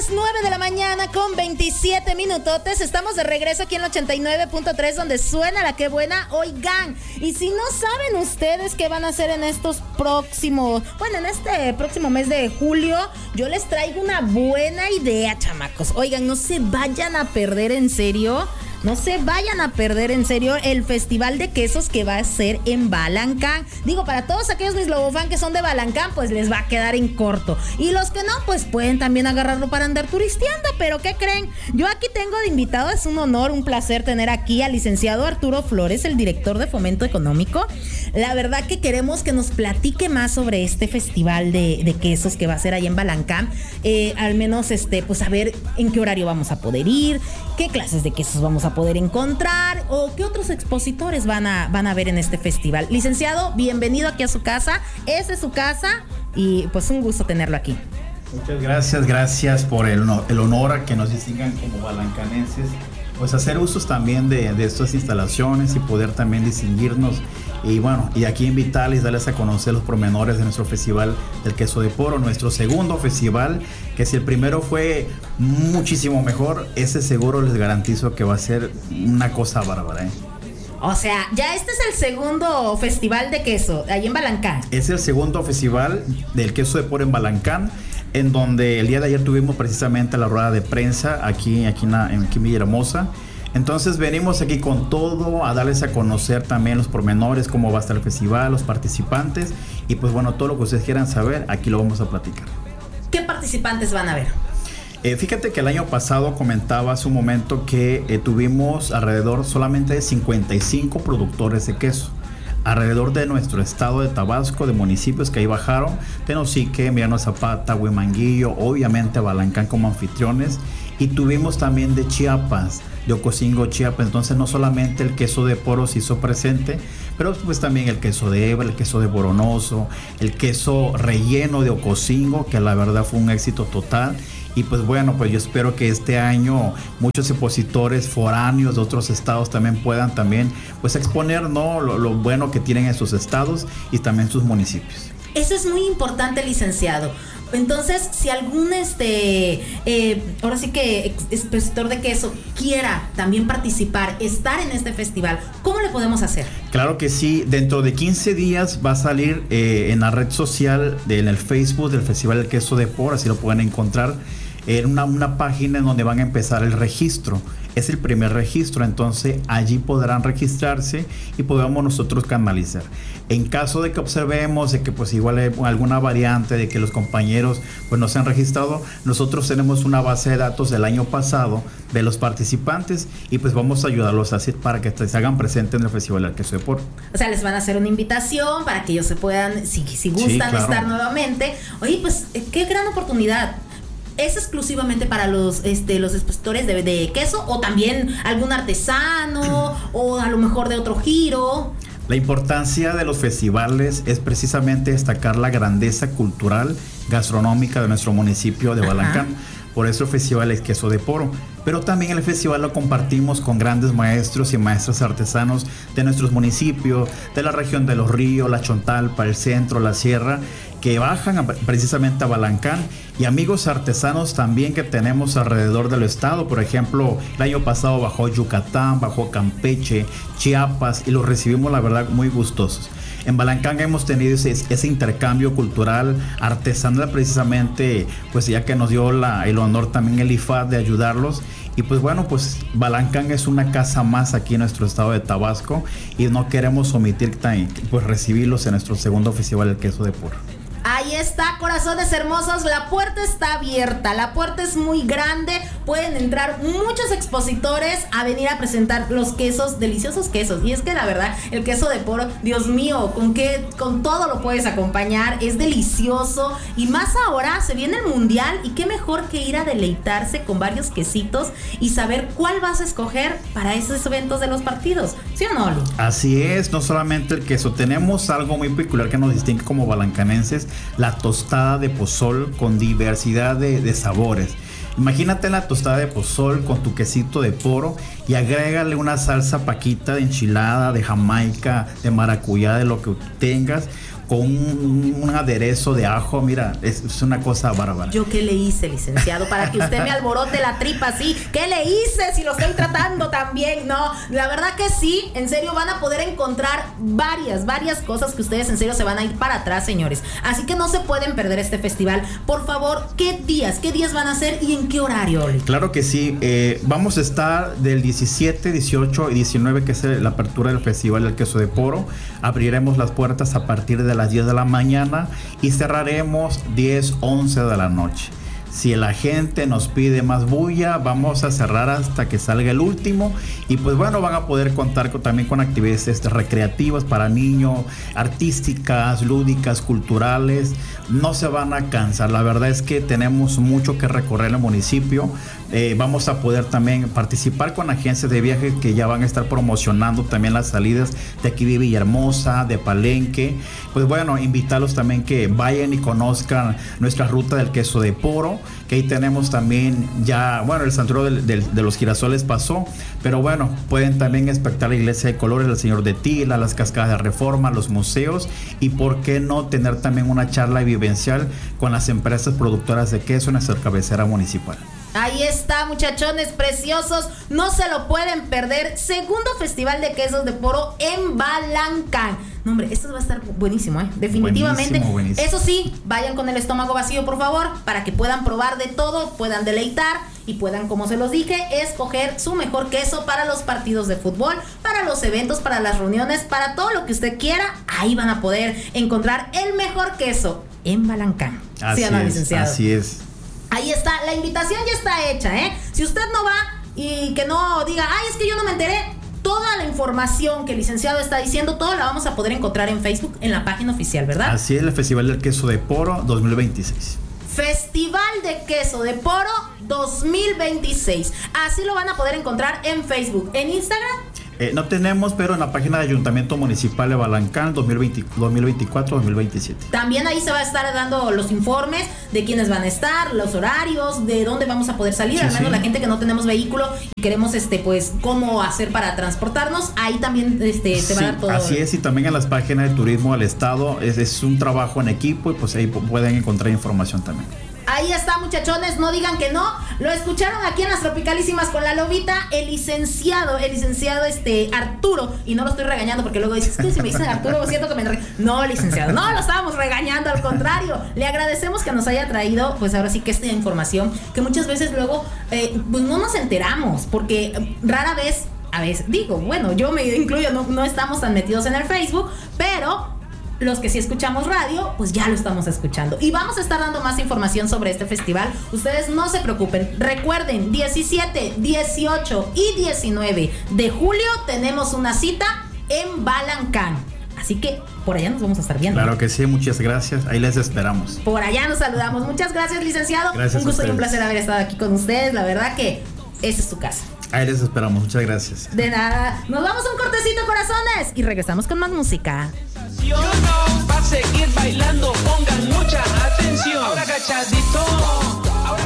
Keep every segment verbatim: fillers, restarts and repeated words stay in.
las nueve de la mañana con veintisiete minutotes. Estamos de regreso aquí en el ochenta y nueve punto tres, donde suena la que buena. Oigan, y si no saben ustedes qué van a hacer en estos próximos, bueno, en este próximo mes de julio, yo les traigo una buena idea, chamacos. Oigan, no se vayan a perder, en serio. No se vayan a perder, en serio, el festival de quesos que va a ser en Balancán. Digo, para todos aquellos mis lobofan que son de Balancán, pues les va a quedar en corto. Y los que no, pues pueden también agarrarlo para andar turisteando. Pero ¿qué creen? Yo aquí tengo de invitado, es un honor, un placer tener aquí al licenciado Arturo Flores, el director de Fomento Económico. La verdad que queremos que nos platique más sobre este festival de, de quesos que va a ser ahí en Balancán. Eh, al menos, este, pues a ver en qué horario vamos a poder ir, qué clases de quesos vamos a poder encontrar o qué otros expositores van a, van a ver en este festival. Licenciado, bienvenido aquí a su casa. Esa es su casa y pues un gusto tenerlo aquí. Muchas gracias, gracias por el, el honor a que nos distingan como balancanenses, pues hacer usos también de, de estas instalaciones y poder también distinguirnos. Y bueno, y aquí invitarles, darles a conocer los pormenores de nuestro festival del queso de Poro, nuestro segundo festival, que si el primero fue muchísimo mejor, ese seguro les garantizo que va a ser una cosa bárbara, ¿eh? O sea, ya este es el segundo festival de queso, ahí en Balancán. Es el segundo festival del queso de Poro en Balancán, en donde el día de ayer tuvimos precisamente la rueda de prensa aquí, aquí en, aquí en Villahermosa. Entonces venimos aquí con todo a darles a conocer también los pormenores, cómo va a estar el festival, los participantes y pues bueno, todo lo que ustedes quieran saber, aquí lo vamos a platicar. ¿Qué participantes van a ver? Eh, fíjate que el año pasado comentaba hace un momento que eh, tuvimos alrededor solamente de cincuenta y cinco productores de queso. Alrededor de nuestro estado de Tabasco, de municipios que ahí bajaron, Tenosique, Emiliano Zapata, Huimanguillo, obviamente Balancán como anfitriones, y tuvimos también de Chiapas, de Ocosingo, Chiapas. Entonces no solamente el queso de Poro se hizo presente, pero pues también el queso de Ébala, el queso de Boronoso, el queso relleno de Ocosingo, que la verdad fue un éxito total. Y pues bueno, pues yo espero que este año muchos expositores foráneos de otros estados también puedan también pues exponer, ¿no?, lo, lo bueno que tienen en sus estados y también sus municipios. Eso es muy importante, licenciado. Entonces, si algún este eh, ahora sí que expositor de queso quiera también participar, estar en este festival, ¿cómo le podemos hacer? Claro que sí, dentro de quince días va a salir eh, en la red social, de, en el Facebook del Festival del Queso de Poro, así lo pueden encontrar, en una, una página en donde van a empezar el registro. Es el primer registro, entonces allí podrán registrarse y podamos nosotros canalizar. En caso de que observemos de que pues igual hay alguna variante de que los compañeros pues no se han registrado, nosotros tenemos una base de datos del año pasado de los participantes y pues vamos a ayudarlos así para que se hagan presentes en el Festival del Queso de Poro. O sea, les van a hacer una invitación para que ellos se puedan, si, si gustan, sí, claro, estar nuevamente. Oye, pues qué gran oportunidad. ¿Es exclusivamente para los este los expositores de, de queso o también algún artesano o a lo mejor de otro giro? La importancia de los festivales es precisamente destacar la grandeza cultural, gastronómica de nuestro municipio de Balancán. Ajá. Por eso el festival es Queso de Poro. Pero también el festival lo compartimos con grandes maestros y maestras artesanos de nuestros municipios, de la región de Los Ríos, La Chontalpa, el centro, la sierra, que bajan a, precisamente a Balancán, y amigos artesanos también que tenemos alrededor del estado. Por ejemplo, el año pasado bajó Yucatán, bajó Campeche, Chiapas, y los recibimos la verdad muy gustosos. En Balancán hemos tenido ese, ese intercambio cultural, artesanal precisamente, pues ya que nos dio la, el honor también el I F A D de ayudarlos. Y pues bueno, pues Balancán es una casa más aquí en nuestro estado de Tabasco y no queremos omitir pues recibirlos en nuestro segundo Festival del Queso de Poro. Ahí está, corazones hermosos, la puerta está abierta, la puerta es muy grande, pueden entrar muchos expositores a venir a presentar los quesos, deliciosos quesos. Y es que la verdad, el queso de Poro, Dios mío, con qué, con todo lo puedes acompañar, es delicioso. Y más ahora se viene el mundial y qué mejor que ir a deleitarse con varios quesitos y saber cuál vas a escoger para esos eventos de los partidos, ¿sí o no, Oli? Así es, no solamente el queso, tenemos algo muy peculiar que nos distingue como balancanenses, la tostada de pozol con diversidad de, de sabores. Imagínate la tostada de pozol con tu quesito de Poro y agrégale una salsa paquita de enchilada, de Jamaica, de maracuyá, de lo que tengas. con un, un aderezo de ajo, mira, es, es una cosa bárbara. ¿Yo qué le hice, licenciado? Para que usted me alborote la tripa así. ¿Qué le hice si lo estoy tratando también? No, la verdad que sí, en serio van a poder encontrar varias, varias cosas que ustedes en serio se van a ir para atrás, señores. Así que no se pueden perder este festival. Por favor, ¿qué días? ¿Qué días van a ser y en qué horario, Oli? Claro que sí, eh, vamos a estar del diecisiete, dieciocho y diecinueve, que es la apertura del Festival del Queso de Poro. Abriremos las puertas a partir de las diez de la mañana y cerraremos diez, once de la noche. Si la gente nos pide más bulla, vamos a cerrar hasta que salga el último. Y pues bueno, van a poder contar con, también con actividades recreativas para niños, artísticas, lúdicas, culturales. No se van a cansar. La verdad es que tenemos mucho que recorrer en el municipio. Eh, vamos a poder también participar con agencias de viajes que ya van a estar promocionando también las salidas de aquí de Villahermosa, de Palenque. Pues bueno, invitarlos también que vayan y conozcan nuestra ruta del queso de Poro, que ahí tenemos también ya, bueno, el santuario del, del, de los girasoles pasó, pero bueno, pueden también espectar la iglesia de colores, el Señor de Tila, las cascadas de Reforma, los museos, y por qué no tener también una charla vivencial con las empresas productoras de queso en nuestra cabecera municipal. Ahí está, muchachones preciosos, no se lo pueden perder. Segundo Festival de Quesos de Poro en Balancán. No, hombre, esto va a estar buenísimo, ¿eh? Definitivamente. Buenísimo, buenísimo. Eso sí, vayan con el estómago vacío, por favor, para que puedan probar de todo, puedan deleitar y puedan, como se los dije, escoger su mejor queso para los partidos de fútbol, para los eventos, para las reuniones, para todo lo que usted quiera. Ahí van a poder encontrar el mejor queso en Balancán. Así ¿Sí o no, es, licenciado? así es. Ahí está, la invitación ya está hecha, ¿eh? Si usted no va y que no diga, ay, es que yo no me enteré, toda la información que el licenciado está diciendo, todo la vamos a poder encontrar en Facebook, en la página oficial, ¿verdad? Así es, el Festival del Queso de Poro dos mil veintiséis. Festival de Queso de Poro dos mil veintiséis. Así lo van a poder encontrar en Facebook, en Instagram. Eh, no tenemos, pero en la página de Ayuntamiento Municipal de Balancán dos mil veinte, dos mil veinticuatro, dos mil veintisiete. También ahí se va a estar dando los informes de quiénes van a estar, los horarios, de dónde vamos a poder salir, sí, al menos sí. La gente que no tenemos vehículo y queremos este pues cómo hacer para transportarnos, ahí también este se sí, va a dar todo. Así es, y también en las páginas de turismo del estado es, es un trabajo en equipo y pues ahí pueden encontrar información también. Ahí está, muchachones, no digan que no. Lo escucharon aquí en las Tropicalísimas con la Lobita, el licenciado, el licenciado este Arturo, y no lo estoy regañando porque luego dices, que si me dicen Arturo, siento que me re... No, licenciado, no lo estábamos regañando, al contrario. Le agradecemos que nos haya traído, pues ahora sí que esta información, que muchas veces luego, eh, pues no nos enteramos, porque rara vez, a veces, digo, bueno, yo me incluyo, no, no estamos tan metidos en el Facebook, pero los que sí escuchamos radio, pues ya lo estamos escuchando. Y vamos a estar dando más información sobre este festival. Ustedes no se preocupen. Recuerden, diecisiete, dieciocho y diecinueve de julio tenemos una cita en Balancán. Así que por allá nos vamos a estar viendo. Claro que sí, muchas gracias. Ahí les esperamos. Por allá nos saludamos. Muchas gracias, licenciado. Gracias. Un gusto y un placer haber estado aquí con ustedes. La verdad que esa es su casa. Ahí les esperamos, muchas gracias. De nada. Nos vamos a un cortecito, corazones. Y regresamos con más música. Yo no va a seguir bailando, pongan mucha atención. Ahora agachadito. Ahora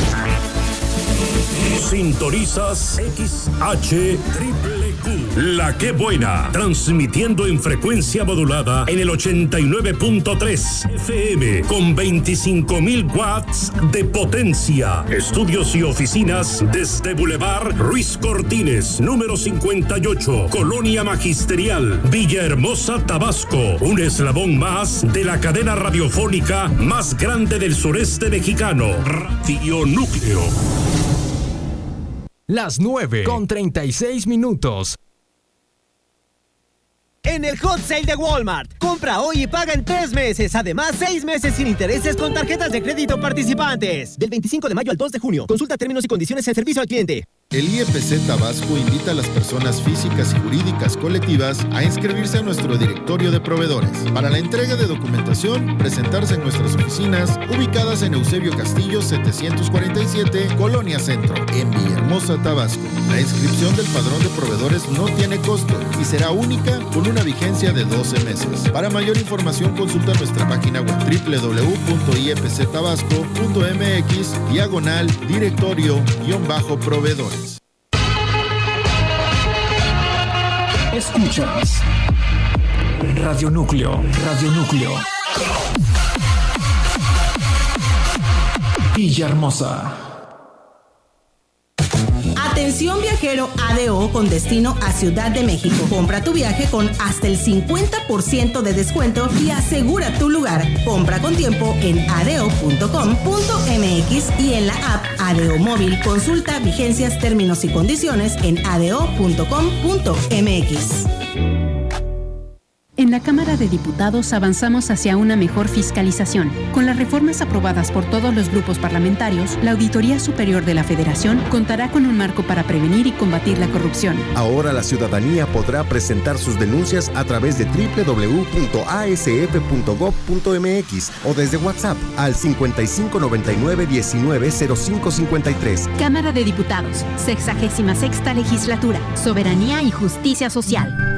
Sintonizas X H Triple Q, La Que Buena, transmitiendo en frecuencia modulada en el ochenta y nueve punto tres F M con veinticinco mil watts de potencia. Estudios y oficinas desde Boulevard Ruiz Cortines, número cincuenta y ocho, Colonia Magisterial, Villahermosa, Tabasco. Un eslabón más de la cadena radiofónica más grande del sureste mexicano, Radio Núcleo. Las nueve con treinta y seis minutos. En el Hot Sale de Walmart, compra hoy y paga en tres meses. Además, seis meses sin intereses con tarjetas de crédito participantes. Del veinticinco de mayo al dos de junio. Consulta términos y condiciones en servicio al cliente. El I E P C Tabasco invita a las personas físicas y jurídicas colectivas a inscribirse a nuestro directorio de proveedores. Para la entrega de documentación, presentarse en nuestras oficinas ubicadas en Eusebio Castillo setecientos cuarenta y siete, Colonia Centro, en Villahermosa, Tabasco. La inscripción del padrón de proveedores no tiene costo y será única con una vigencia de doce meses. Para mayor información, consulta nuestra página web doble u doble u doble u punto i e p c tabasco punto m x diagonal directorio guión bajo proveedores. Escuchas Radio Núcleo, Radio Núcleo. Villahermosa. Atención viajero A D O con destino a Ciudad de México. Compra tu viaje con hasta el cincuenta por ciento de descuento y asegura tu lugar. Compra con tiempo en adeo punto com punto m x y en la app Adeo Móvil. Consulta vigencias, términos y condiciones en adeo punto com punto m x. En la Cámara de Diputados avanzamos hacia una mejor fiscalización. Con las reformas aprobadas por todos los grupos parlamentarios, la Auditoría Superior de la Federación contará con un marco para prevenir y combatir la corrupción. Ahora la ciudadanía podrá presentar sus denuncias a través de doble u doble u doble u punto a s f punto gob punto m x o desde WhatsApp al cincuenta y cinco noventa y nueve diecinueve cero cinco cincuenta y tres. Cámara de Diputados, sexagésima sexta legislatura, Soberanía y Justicia Social.